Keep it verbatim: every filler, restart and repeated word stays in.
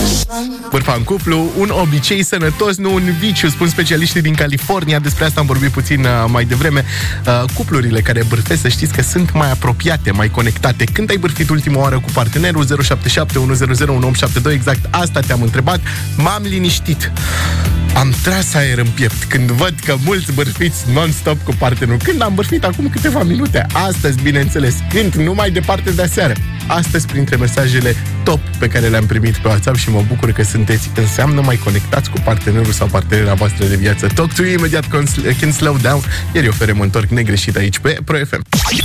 Bârfa în cuplu, un obicei sănătos, nu un viciu, spun specialiștii din California. Despre asta am vorbit puțin uh, mai devreme. uh, Cuplurile care bârfesc, să știți că sunt mai apropiate, mai conectate. Când ai bârfit ultima oară cu partenerul? Zero șapte șapte unu zero zero unu opt șapte doi. Exact asta te-am întrebat. M-am liniștit, am tras aer în piept când văd că mulți bârfiți non-stop cu partenerul. Când am bârfit acum câteva minute. Astăzi, bineînțeles, când numai departe de aseară. Astăzi, printre mesajele top pe care le-am primit pe WhatsApp și mă bucur că sunteți, înseamnă mai conectați cu partenerul sau partenera voastră de viață. Talk to you imediat, Can Slow Down, iar eu, Fere, mă întorc negreșit aici pe Pro F M.